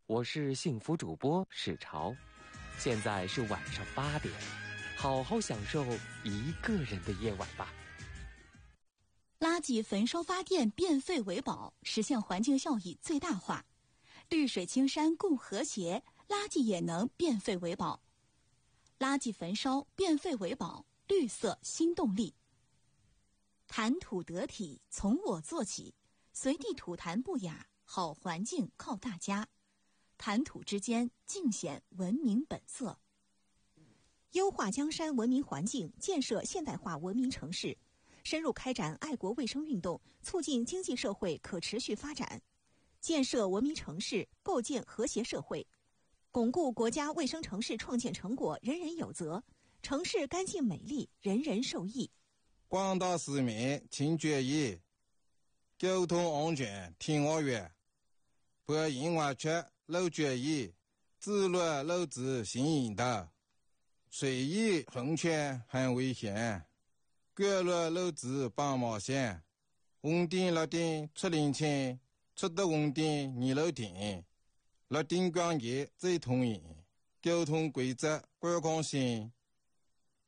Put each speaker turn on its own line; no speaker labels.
我是幸福主播史潮，现在是晚上8点，好好享受一个人的夜晚吧。
垃圾焚烧发电，变废为宝，实现环境效益最大化。绿水青山共和谐，垃圾也能变废为宝。垃圾焚烧，变废为宝，绿色新动力。谈吐得体，从我做起，随地吐痰不雅，好环境靠大家。谈吐之间，尽显文明本色。
优化江山文明环境，建设现代化文明城市，深入开展爱国卫生运动，促进经济社会可持续发展，建设文明城市，构建和谐社会，巩固国家卫生城市创建成果人人有责，城市干净美丽，人人受益。
广大市民请注意，交通安全听我话，不因为缺路注意，自路路子行引导，随意横穿很危险，过路路子绑毛线，红灯绿灯出零钱，出得红灯你路停，绿灯光节最统一，交通规则观光性，